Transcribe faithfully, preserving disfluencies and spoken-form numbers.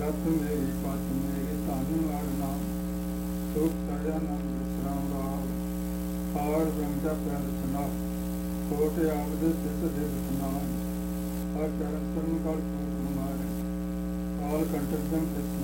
रत मेरी पत मेरी धन हर नाम सुख सजानंद विश्राम राव हार व्यंजा पैरतना कोट आबद सित दिवस नाम हर चरण चरण कल पूर्ण मारे काल कंटक जम